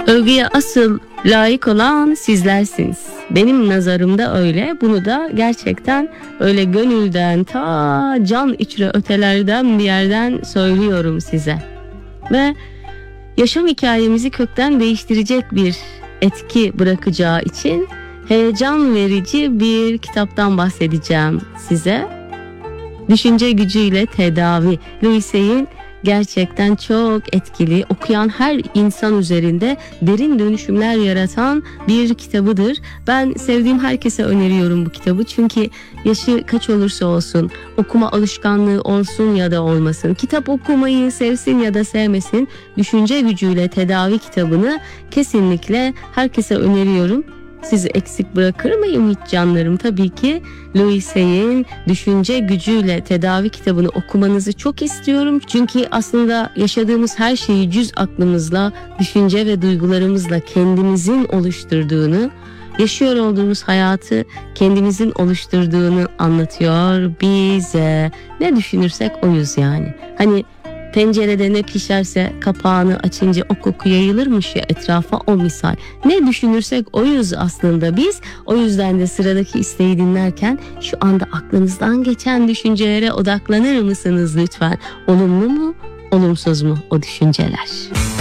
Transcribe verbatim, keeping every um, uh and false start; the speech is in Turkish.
Övgüye asıl layık olan sizlersiniz. Benim nazarımda öyle. Bunu da gerçekten öyle gönülden, ta can içre ötelerden bir yerden söylüyorum size. Ve yaşam hikayemizi kökten değiştirecek bir etki bırakacağı için heyecan verici bir kitaptan bahsedeceğim size. Düşünce gücüyle tedavi. Louis Hay'in gerçekten çok etkili, okuyan her insan üzerinde derin dönüşümler yaratan bir kitabıdır. Ben sevdiğim herkese öneriyorum bu kitabı. Çünkü yaşı kaç olursa olsun, okuma alışkanlığı olsun ya da olmasın, kitap okumayı sevsin ya da sevmesin, Düşünce Gücüyle Tedavi kitabını kesinlikle herkese öneriyorum. Sizi eksik bırakır mıyım hiç canlarım? Tabii ki Louis Hay'in Düşünce Gücüyle Tedavi kitabını okumanızı çok istiyorum. Çünkü aslında yaşadığımız her şeyi cüz aklımızla, düşünce ve duygularımızla kendimizin oluşturduğunu, yaşıyor olduğumuz hayatı kendimizin oluşturduğunu anlatıyor bize. Ne düşünürsek oyuz yani. Hani tencerede ne pişerse kapağını açınca o koku yayılırmış ya etrafa, o misal. Ne düşünürsek oyuz aslında biz. O yüzden de sıradaki isteği dinlerken şu anda aklınızdan geçen düşüncelere odaklanır mısınız lütfen? Olumlu mu, olumsuz mu o düşünceler?